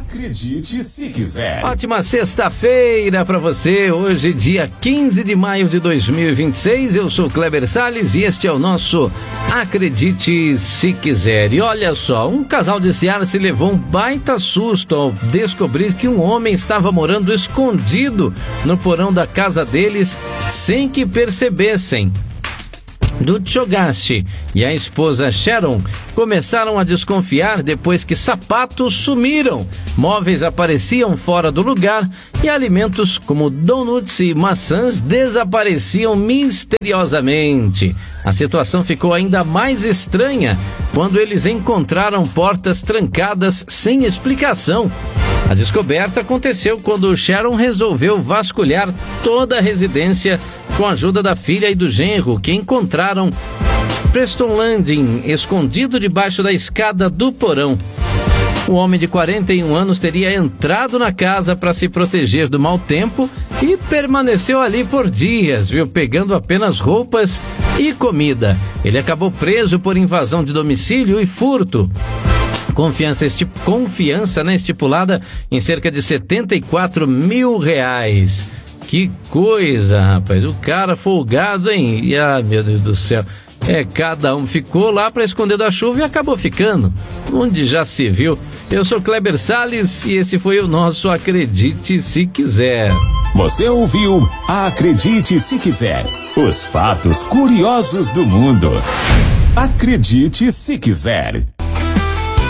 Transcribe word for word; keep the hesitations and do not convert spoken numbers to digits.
Acredite se quiser. Ótima sexta-feira para você. Hoje, dia quinze de maio de dois mil e vinte e seis. Eu sou Kleber Salles e este é o nosso Acredite se quiser. E olha só, um casal de Seara se levou um baita susto ao descobrir que um homem estava morando escondido no porão da casa deles sem que percebessem. Dutchogashi e a esposa Sharon começaram a desconfiar depois que sapatos sumiram, móveis apareciam fora do lugar e alimentos como donuts e maçãs desapareciam misteriosamente. A situação ficou ainda mais estranha quando eles encontraram portas trancadas sem explicação. A descoberta aconteceu quando Sharon resolveu vasculhar toda a residência com a ajuda da filha e do genro, que encontraram Preston Landing escondido debaixo da escada do porão. O homem de quarenta e um anos teria entrado na casa para se proteger do mau tempo e permaneceu ali por dias, viu, pegando apenas roupas e comida. Ele acabou preso por invasão de domicílio e furto. Confiança, estip... Confiança né, estipulada em cerca de setenta e quatro mil reais. Que coisa, rapaz. O cara folgado, hein? E, ah, meu Deus do céu. É, cada um ficou lá para esconder da chuva e acabou ficando. Onde já se viu. Eu sou Kleber Salles e esse foi o nosso Acredite se quiser. Você ouviu Acredite se quiser. Os fatos curiosos do mundo. Acredite se quiser.